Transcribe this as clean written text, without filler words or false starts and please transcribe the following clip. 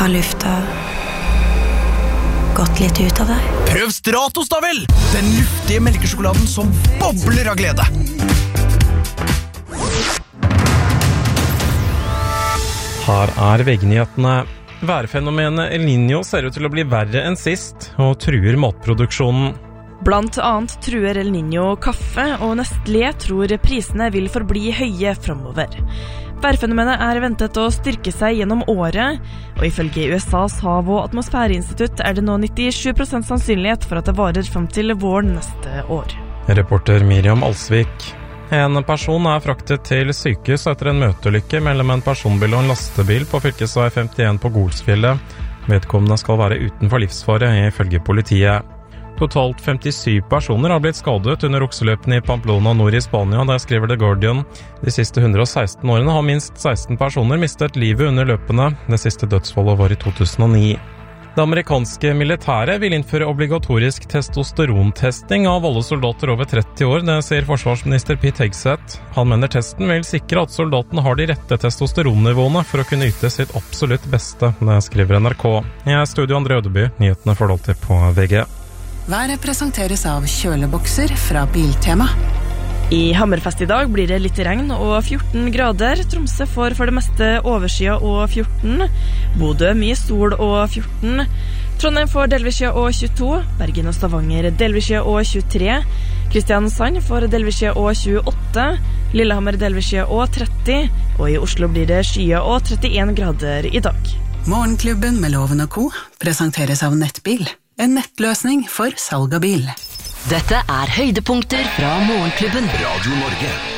Har lufta gått litt ut av deg? Prøv Stratos da vel! Den luftige melkesjokoladen som bobler av glede. Her VG-nyhetene. Værfenomenet El Niño ser ut til å bli verre enn sist, og truer matproduksjonen. Blant annet truer El Niño kaffe, og Nestlé tror prisene vil forbli høye fremover. Værfenomenet ventet å styrke seg gjennom året, og ifølge USAs hav- og atmosfæreinstitutt det nå 97% sannsynlighet for at det varer frem til våren neste år. Reporter Miriam Alsvik. En person fraktet til sykehus etter en møteulykke mellom en personbil og en lastebil på fylkesvei 51 på Golsfjellet. Vedkommende skal være utenfor livsfare, ifølge politiet. Totalt 57 personer har blitt skadet under okseløpene i Pamplona nord i Spania, der skriver The Guardian. De siste 116 årene har minst 16 personer mistet livet under løpene. Det siste dødsfallet var i 2009. Det amerikanske militæret vil innføre obligatorisk testosterontesting av alle soldater over 30 år, det sier forsvarsminister Pete Hegseth. Han mener testen vil sikre at soldatene har de rette testosteronnivåene for å kunne yte sitt absolutt beste, det skriver NRK. Jeg studio André Ødeby, nyhetene får du alltid på VG. Været presenteres av kjølebokser fra Biltema. I Hammerfest i dag blir det litt regn og 14 grader. Tromsø får for det meste overskya og 14. Bodø mye sol og 14. Trondheim får delvisskya og 22. Bergen og Stavanger delvisskya og 23. Kristiansand får delvisskya og 28. Lillehammer delvisskya og 30. Og i Oslo blir det skya og 31 grader i dag. Morgenklubben med Loven og Co. presenteres av Nettbil. En nettløsning for salg av bil. Dette høydepunkter fra Morgenklubben. Radio Norge.